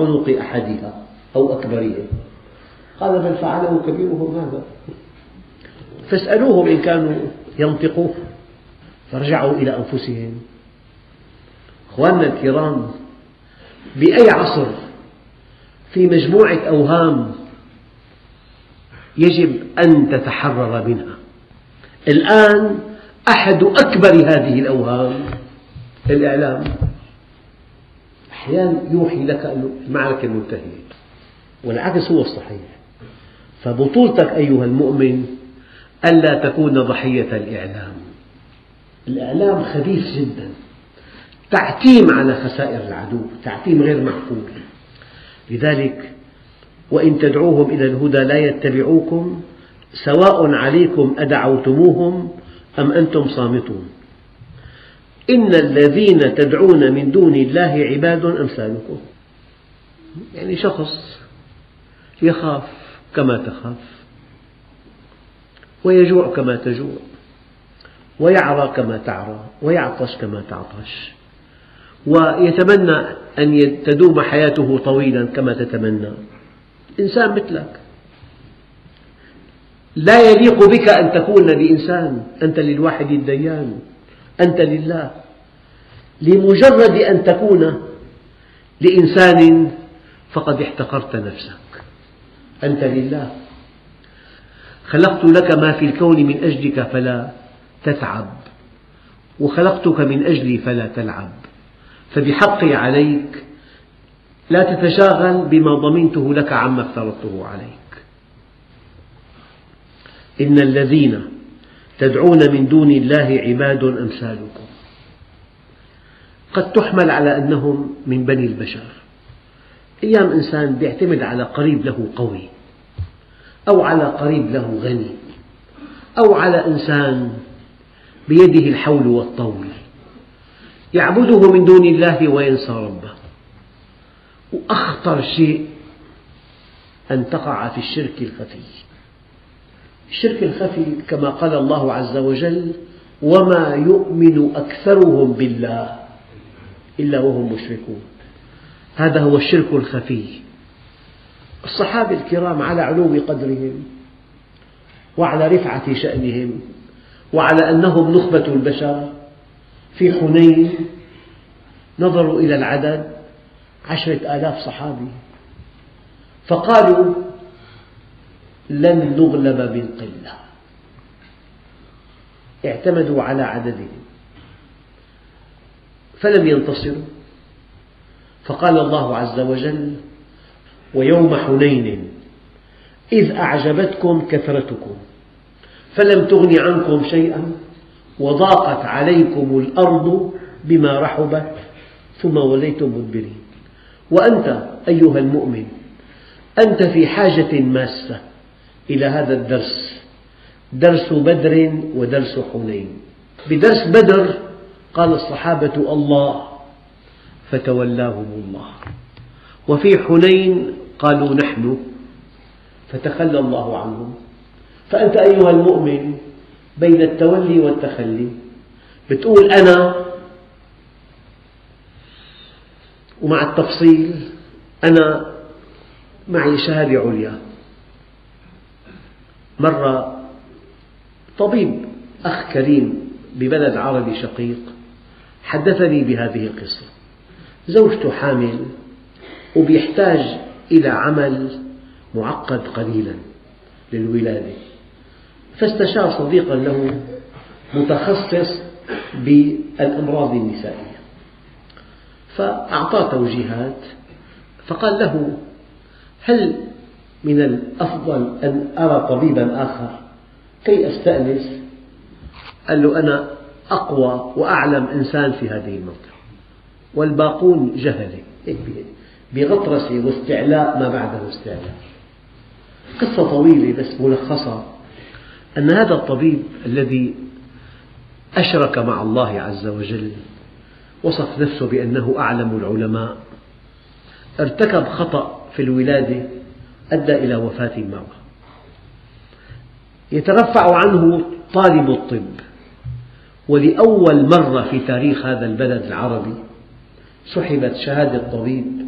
عنق أحدها أو أكبرهم. قال بل فعله كبيرهم هذا فاسألوهم إن كانوا ينطقون. فرجعوا إلى أنفسهم. أخواننا الكرام، بأي عصر في مجموعة أوهام يجب أن تتحرر منها. الآن أحد أكبر هذه الأوهام الإعلام. أحيانا يوحي لك أن المعركة منتهية، والعكس هو الصحيح. فبطولتك أيها المؤمن ألا تكون ضحية الإعلام. الإعلام خبيث جدا، تعتيم على خسائر العدو، تعتيم غير معقول. لذلك وإن تدعوهم إلى الهدى لا يتبعوكم سواء عليكم أدعوتموهم أم أنتم صامتون. إن الذين تدعون من دون الله عباد أمثالكم. يعني شخص يخاف كما تخاف، ويجوع كما تجوع، ويعرى كما تعرى، ويعطش كما تعطش، ويتمنى أن تدوم حياته طويلا كما تتمنى. إنسان مثلك، لا يليق بك أن تكون بإنسان. أنت للواحد الديان، أنت لله. لمجرد أن تكون لإنسان فقد احتقرت نفسك. أنت لله. خلقت لك ما في الكون من أجلك فلا تتعب، وخلقتك من أجلي فلا تلعب. فبحقي عليك لا تتشاغل بما ضمنته لك عما افترضته عليك. إن الذين تدعون من دون الله عباد أمثالكم. قد تحمل على أنهم من بني البشر. أيام إنسان يعتمد على قريب له قوي، أو على قريب له غني، أو على إنسان بيده الحول والطول، يعبده من دون الله وينسى ربه. وأخطر شيء أن تقع في الشرك الخفي. الشرك الخفي كما قال الله عز وجل: وما يؤمن أكثرهم بالله إلا وهم مشركون. هذا هو الشرك الخفي. الصحابة الكرام على علو قدرهم وعلى رفعة شأنهم وعلى أنهم نخبة البشر، في حنين نظروا إلى العدد 10,000 صحابي، فقالوا: لن نغلب بالقلة. اعتمدوا على عددهم فلم ينتصروا. فقال الله عز وجل: ويوم حنين إذ أعجبتكم كثرتكم فلم تغن عنكم شيئا وضاقت عليكم الأرض بما رحبت ثم وليتم مدبرين. وأنت أيها المؤمن أنت في حاجة ماسة إلى هذا الدرس، درس بدر ودرس حنين. بدرس بدر قال الصحابة: الله، فتولاهم الله. وفي حنين قالوا: نحن، فتخلى الله عنهم. فأنت أيها المؤمن بين التولي والتخلي، بتقول أنا، ومع التفصيل أنا معي شهادة عليا. مرة طبيب أخ كريم ببلد عربي شقيق حدثني بهذه القصة. زوجته حامل وبيحتاج إلى عمل معقد قليلا للولادة، فاستشار صديقا له متخصص بالأمراض النسائية، فأعطاه توجيهات. فقال له: هل من الأفضل أن أرى طبيبا آخر كي أستأنس؟ قال له: أنا أقوى وأعلم إنسان في هذه المنطقة، والباقون جهلة، بغطرسة واستعلاء ما بعده استعلاء. قصة طويلة بس ملخصة أن هذا الطبيب الذي أشرك مع الله عز وجل، وصف نفسه بأنه أعلم العلماء، ارتكب خطأ في الولادة أدى إلى وفاة المرأة. يترفع عنه طالب الطب، ولأول مرة في تاريخ هذا البلد العربي سحبت شهادة طبيب